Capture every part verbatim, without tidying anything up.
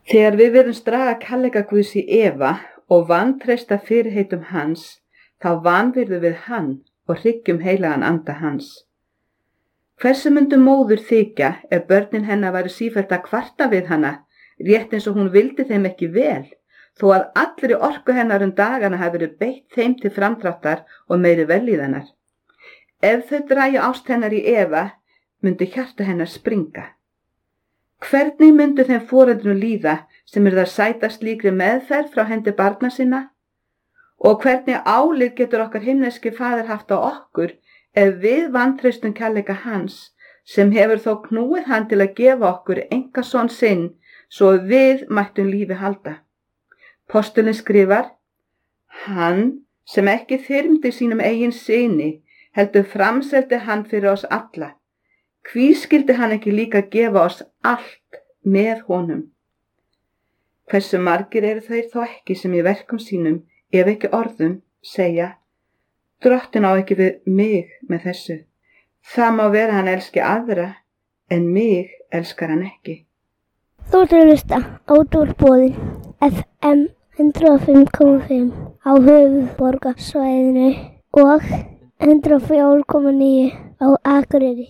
Þegar við virðumst draga kærleika Guðs í efa og vantreysta fyrirheitum hans, þá vanvirðum við hann og hryggjum heilagan anda hans. Hversu myndu móður þykja ef börnin hennar væru sífellt að kvarta við hana, rétt eins og hún vildi þeim ekki vel, þó að allri orku hennar um dagana hafi verið beitt þeim til framdráttar og meiri vellíðanar. Ef þau dragi ást hennar í efa, myndi hjarta hennar springa. Hvernig myndu þeim foreldrum líða sem eru það sæta slíkri meðferð frá hendi barna sinna? Og hvernig álit getur okkar himneski faðir haft á okkur ef við vantreystum kærleika hans, sem hefur þó knúið hann til að gefa okkur einkason sinn svo við mættum lífi halda? Postulinn skrifar: Hann sem ekki þyrmdi sínum eigin syni, heldur framseldi hann fyrir oss alla. Hví skyldi hann ekki líka gefa oss allt með honum? Hversu margir eru þeir þó ekki sem í verkum sínum, ef ekki orðum, segja: Drottinn á ekki við mig með þessu. Það má vera hann elski aðra, en mig elskar hann ekki. Þú ert að hlusta á Útvarpsboðið F M hundrað og fimm komma fimm á höfuðborgarsvæðinu og hundrað og fjögur komma níu á Akureyri.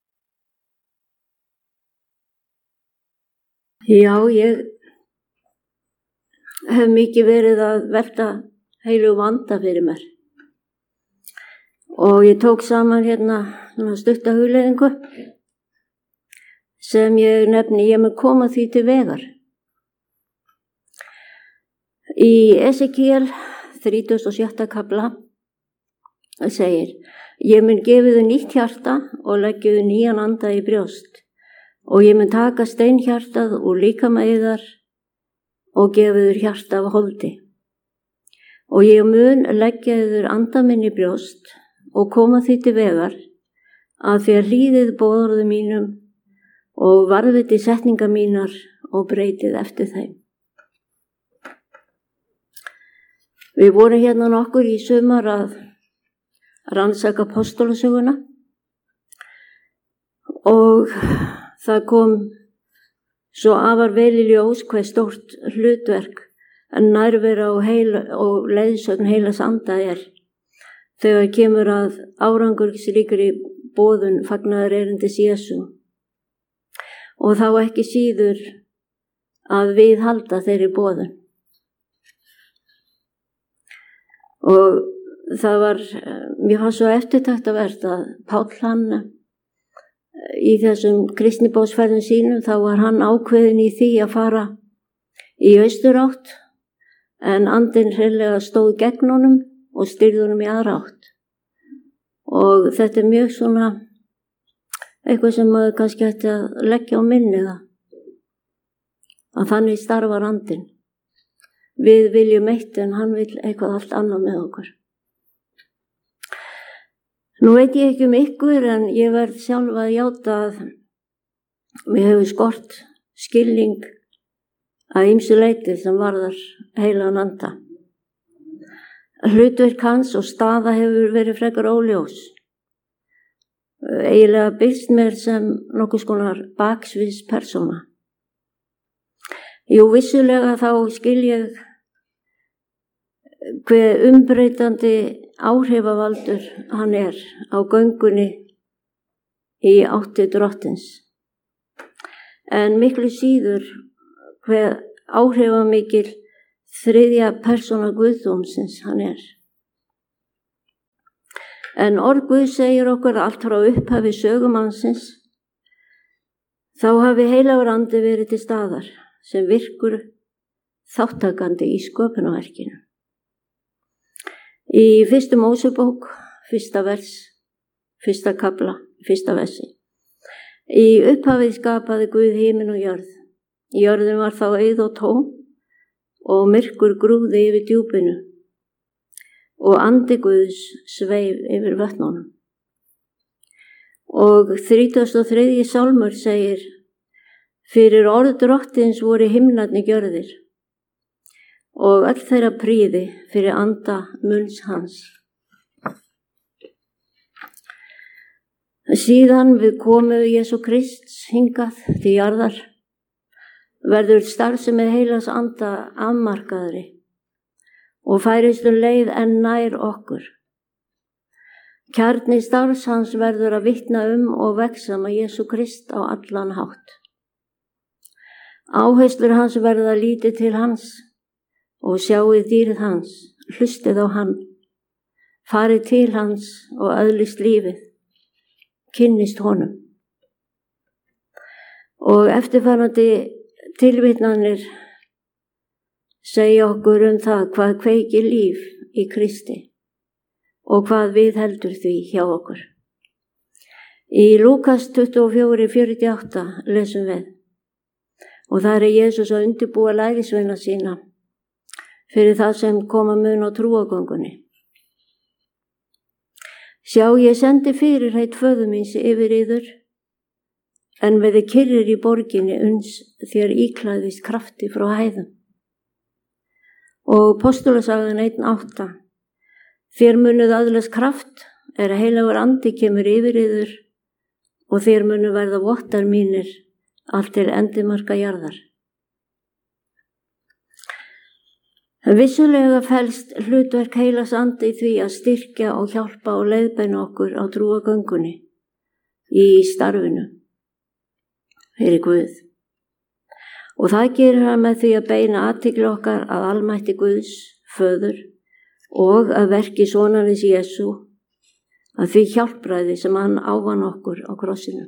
Já, ég hef mikið verið að velta heilugum anda fyrir mér. Og ég tók saman hérna stutta hugleiðingu sem ég nefni ég mun koma því til vegar. Í Esekiel þrítugasta og sjötta kafla segir: Ég mun gefa þér nýtt hjarta og leggja þér nýjan anda í brjóst. Og ég mun taka steinhjartað úr líkama yðar og gefa þér hjarta af holdi. Og ég mun leggja þér anda minn í brjóst og koma því til vegar að þér hlýðið boðorðum mínum og varðviti setningar mínar og breytið eftir þeim. Við vorum hérna nokkur í sumar að rannsaka apostolasöguna og það kom svo afar vel í ljós hve stórt hlutverk en nærvera og, heila, og leiðsögn heilags anda er þegar kemur að árangursríkri boðun fagnaðarerindis Jesú og þá ekki síður að viðhalda þeirri boðun. Og það var, mér fannst svo eftirtektarvert að Páll hann í þessum kristnibóðsferðum sínum, þá var hann ákveðinn í því að fara í austurátt en andinn hreinlega stóð gegn honum og stýrði honum í aðra átt. Og þetta er mjög svona eitthvað sem maður kannski ætti að leggja á minnið það. Að þannig starfar andinn. Við viljum eitt en hann vil eitthvað allt annað með okkur. Nú veit ég ekki um ykkur en ég verð sjálf að játa að mér hefur skort skilning að ýmsu leyti sem varðar heilagan anda. Hlutverk hans og staða hefur verið frekar óljós. Eiginlega birst mér sem nokkuð skonar baksviðs persóna. Jú, vissulega þá skil ég hve umbreytandi áhrifavaldur hann er á göngunni í átti drottins. En miklu síður hve áhrifamikil þriðja persóna guðdómsins hann er. En orð Guð segir okkur allt frá upphafi sögumannsins, þá hafi heilagur andi verið til staðar sem virkur þáttakandi í sköpunarverkinu. Í fyrstu Mósebók, fyrsta vers, fyrsta kafla, fyrsta versi. Í upphafið skapaði Guð himinn og jörð. Jörðin var þá auð og tóm og myrkur grúfði yfir djúpinu og andi Guðs sveif yfir vötnunum. Og þrítugasti og þriðji sálmur segir: Fyrir orð drottins voru himnarnir gjörðir og öll þeirra prýði fyrir anda munns hans. Síðan við komu Jesú Krists hingað til jarðar, verður starfsemi heilags anda afmarkaðri og færist um leið en nær okkur. Kjarni starfs hans verður að vitna um og vexa með Jesú Krist á allan hátt. Áherslur hans verða að líti til hans og sjáið dýrið hans, hlustið á hann, farið til hans og öðlist lífið, kynnist honum. Og eftirfarandi tilvitnanir segja okkur um það hvað kveikir líf í Kristi og hvað við heldur því hjá okkur. Í Lúkas tuttugu og fjögur fjörutíu og átta lesum við, og þar er Jesús að undirbúa lærisveina sína fyrir það sem koma mun á trúagöngunni. Sjá, ég sendi fyrirheit föður míns yfir yður, en verði kyrrir í borginni uns þér íklæðist krafti frá hæðum. Og Postulasagan einn átta, þér munuð öðlast kraft er að heilagur andi kemur yfir yður og þér munuð verða vottar mínir allt til endimarka jarðar. Vissulega felst hlutverk heilags andi í því að styrkja og hjálpa og leiðbeina okkur á trúagöngunni í starfinu fyrir Guð. Og það gerir hann með því að beina athygli okkar að almætti Guðs, föður, og að verki sonarins Jesú, að því hjálpræði sem hann ávann okkur á krossinu.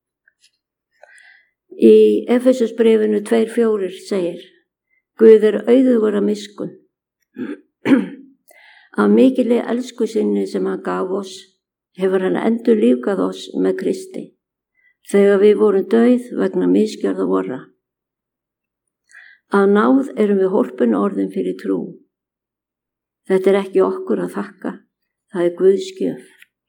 Í Efesusbréfinu tvö fjögur segir, Guð er auðugur að miskunn, af mikilli elsku sinni sem hann gaf oss, hefur hann endur lífgað oss með Kristi, þegar við vorum dauð vegna misgjörða vorra. Að náð erum við hólpin orðin fyrir trú. Þetta er ekki okkur að þakka, það er Guðs gjöf.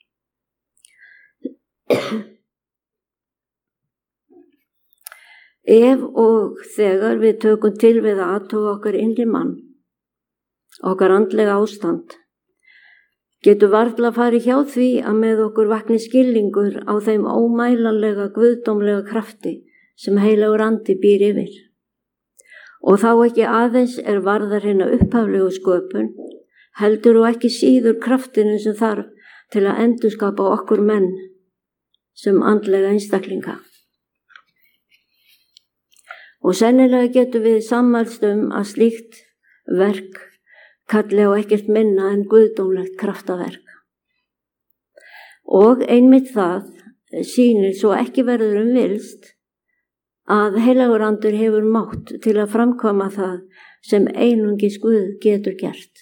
Ef og þegar við tökum til við að athuga okkar innri mann, okkar andlega ástand, getur varla farið hjá því að með okkur vakni skilningur á þeim ómælanlega guðdómlega krafti sem heilagur andi býr yfir. Og þá ekki aðeins er varðar hérna upphaflegu sköpun, heldur og ekki síður kraftinu sem þarf til að endurskapa okkur menn sem andlega einstaklinga. Og sennilega getur við sammælst um að slíkt verk kalli á ekkert minna en guðdómlegt kraftaverk. Og einmitt það sýnir svo ekki verður um vilst að heilagur andur hefur mátt til að framkvæma það sem einungis Guð getur gert.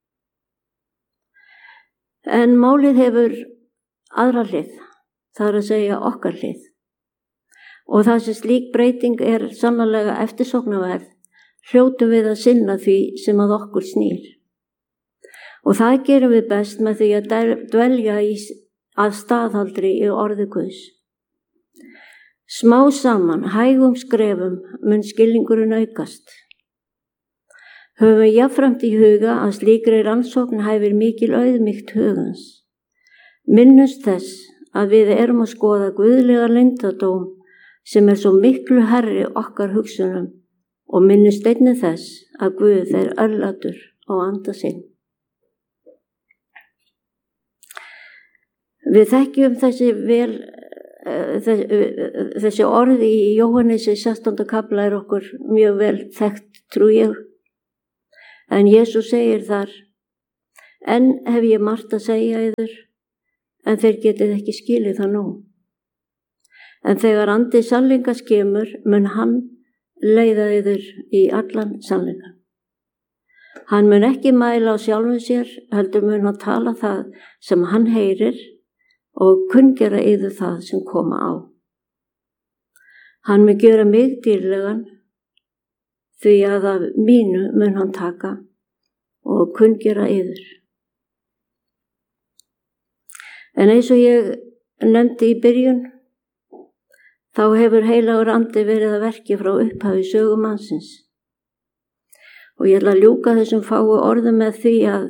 En málið hefur aðra hlið, það er að segja okkar hlið. Og það sem slík breyting er sannarlega eftirsóknarverð, hljótum við að sinna því sem að okkur snýr. Og það gerum við best með því að dvelja í, að staðaldri í orði Guðs. Smá saman, hægum skrefum, mun skilningurinn aukast. Höfum jafnframt í huga að slíkri rannsókn hæfir mikil auðmýkt hugans. Minnumst þess að við erum að skoða guðlega leyndardóm sem er svo miklu herri okkar hugsunum og minnumst einnig þess að Guð er örlátur á anda sinn. Við þekkjum þessi vel þessi orð í Jóhannesi sextánda kafla er okkur mjög vel þekkt, trú ég. En Jesús segir þar, enn hef ég margt að segja yður, en þeir getið ekki skilið það nú. En þegar andi sannleikas kemur, mun hann leiða yður í allan sannleikan. Hann mun ekki mæla á sjálfum sér, heldur mun að tala það sem hann heyrir og kunngera yður það sem koma á. Hann mun gera mig dýrlegan, því að af mínu mun hann taka og kunngera yður. En eins og ég nefndi í byrjun, þá hefur heilagur andi verið að verki frá upphafi sögu mannsins. Og ég ætla að ljúka þessum fáu orðum með því að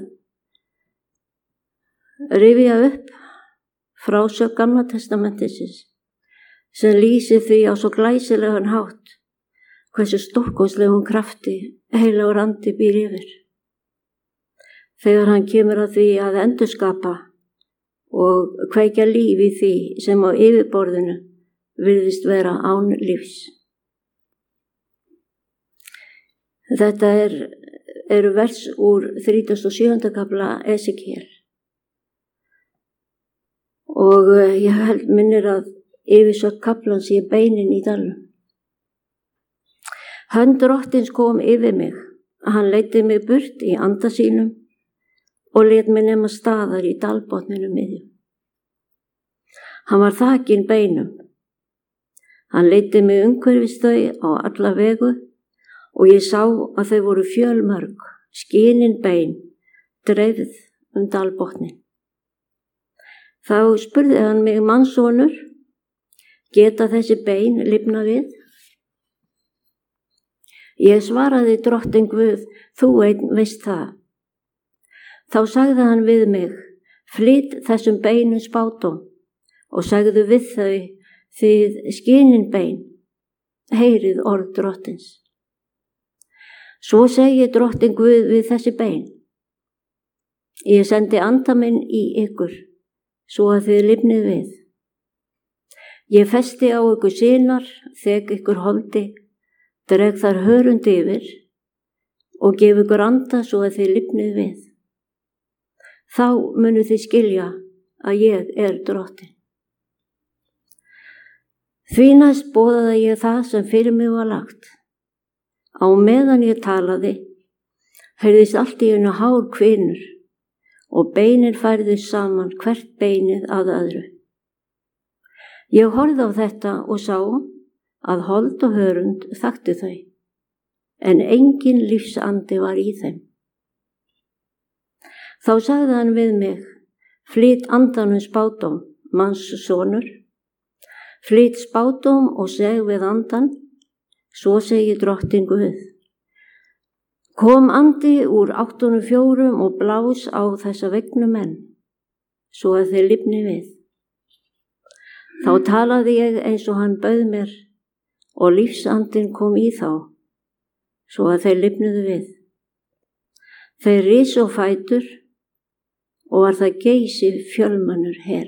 rifja upp frásögn Gamla testamentisins sem lýsir því á svo glæsilegan hátt hversu stórkostlegum krafti heilagur andi býr yfir. Þegar hann kemur að því að endurskapa og kveikja líf í því sem á yfirborðinu virðist vera án lífs. Þetta er, eru vers úr þrítugasta og sjöunda kafla Esekiel. Og ég held minnir að yfirsögn kaflans sé beinin í dalnum. Hönd Drottins kom yfir mig, hann leiddi mig burt í anda sínum og lét mig nema staðar í dalbotninu miðjum. Hann var þakinn beinum. Hann leiddi mig umhverfis þau á alla vegu og ég sá að þau voru fjölmörg, skinin bein, dreifð um dalbotnin. Þá spurði hann mig, mannssonur, geta þessi bein lifna við? Ég svaraði, Drottinn Guð, þú einn veist það. Þá sagði hann við mig, flyt þessum beinum spádóm og sagði við þau, þið skinin bein, heyrið orð Drottins. Svo segi Drottinn Guð við þessi bein, ég sendi anda minn í ykkur, svo að þið lifnið við. Ég festi á ykkur sinar, þek ykkur holdi, dreg þar hörund yfir og gef ykkur anda svo að þið lifnið við. Þá munu þið skilja að ég er Drottinn. Því næst boðaði ég það sem fyrir mig var lagt. Á meðan ég talaði, heyrðist allt í einu hár hvinur og beinin færðust saman hvert beinið að öðru. Ég horfði á þetta og sá að hold og hörund þekktu þau, en engin lífsandi var í þeim. Þá sagði hann við mig, flyt andanum spádóm, mannssonur, flyt spádóm og seg við andan, svo segi Drottinn Guð. Kom andi úr áttunum fjórum og blás á þessa vegnu menn, svo að þeir lifni við. Þá talaði ég eins og hann bauð mér og lífsandinn kom í þá, svo að þeir lifnuðu við. Þeir risu á fætur og var það geysi fjölmennur her.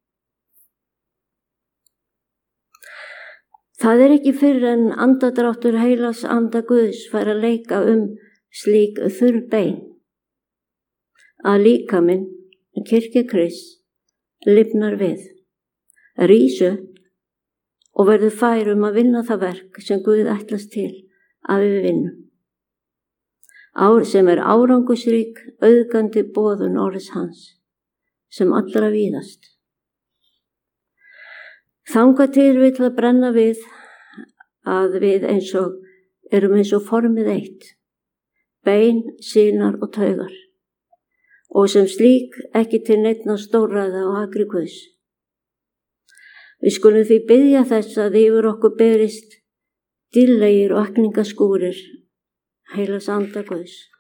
Það er ekki fyrr en andadráttur heilags anda Guðs fær að leika um slík þurr bein, að líkaminn, kirkja Krists, lifnar við, rís upp og verður fær um að vinna það verk sem Guð ætlast til að við vinnum. Ár sem er árangusrík, auðgandi boðun orðs hans, sem allra víðast. Þangað til vill að brenna við að við eins og erum eins og formið eitt, bein, sinar og taugar, og sem slík ekki til neinna stórræða og akri Guðs. Við skulum því biðja þess að yfir okkur berist dýrlegir og akningaskúrir heilags anda Guðs.